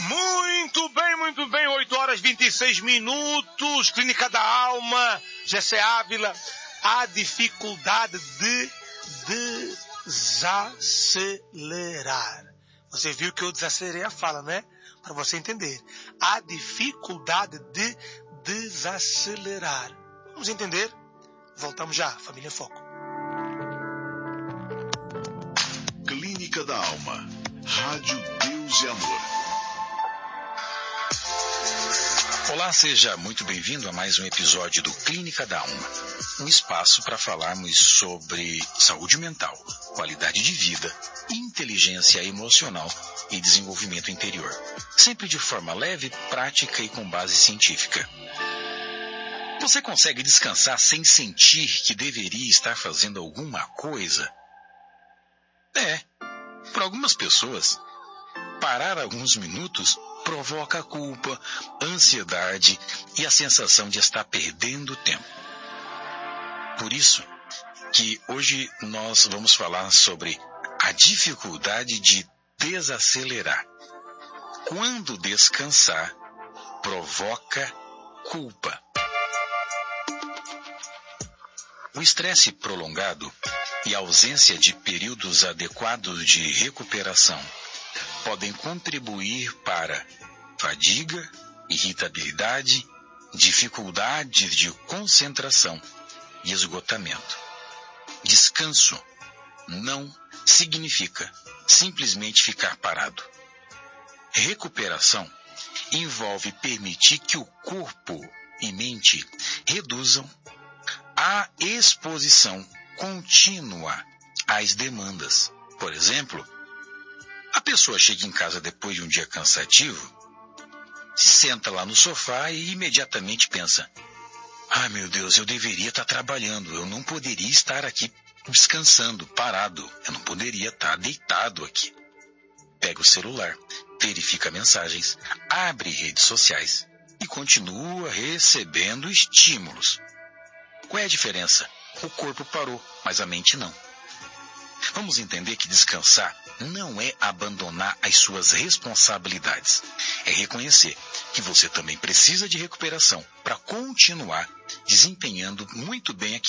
Muito bem, 8 horas 26 minutos, Clínica da Alma, Gessé Ávila, a dificuldade de desacelerar. Você viu que eu desacelerei a fala, né? Para você entender. A dificuldade de desacelerar. Vamos entender? Voltamos já, Família em Foco. Clínica da Alma, Rádio Deus e Amor. Olá, seja muito bem-vindo a mais um episódio do Clínica da Alma, um espaço para falarmos sobre saúde mental, qualidade de vida, inteligência emocional e desenvolvimento interior, sempre de forma leve, prática e com base científica. Você consegue descansar sem sentir que deveria estar fazendo alguma coisa? Para algumas pessoas, parar alguns minutos provoca culpa, ansiedade e a sensação de estar perdendo tempo. Por isso que hoje nós vamos falar sobre a dificuldade de desacelerar. Quando descansar provoca culpa. O estresse prolongado e a ausência de períodos adequados de recuperação podem contribuir para fadiga, irritabilidade, dificuldade de concentração e esgotamento. Descanso não significa simplesmente ficar parado. Recuperação envolve permitir que o corpo e mente reduzam a exposição contínua às demandas. Por exemplo, a pessoa chega em casa depois de um dia cansativo, se senta lá no sofá e imediatamente pensa: meu Deus, eu deveria estar trabalhando, eu não poderia estar aqui descansando, parado, eu não poderia estar deitado aqui. Pega o celular, verifica mensagens, abre redes sociais e continua recebendo estímulos. Qual é a diferença? O corpo parou, mas a mente não. Vamos entender que descansar não é abandonar as suas responsabilidades. É reconhecer que você também precisa de recuperação para continuar desempenhando muito bem aquilo